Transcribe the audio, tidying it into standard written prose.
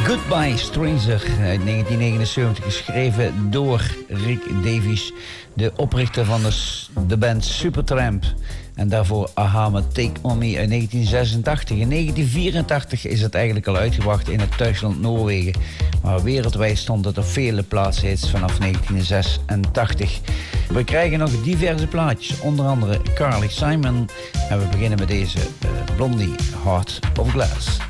Goodbye Stranger uit 1979, geschreven door Rick Davies, de oprichter van de band Supertramp. En daarvoor Aha met Take On Me uit 1986. In 1984 is het eigenlijk al uitgebracht in het thuisland Noorwegen. Maar wereldwijd stond het op vele plaatshits vanaf 1986. We krijgen nog diverse plaatjes, onder andere Carly Simon. En we beginnen met deze Blondie, Heart of Glass.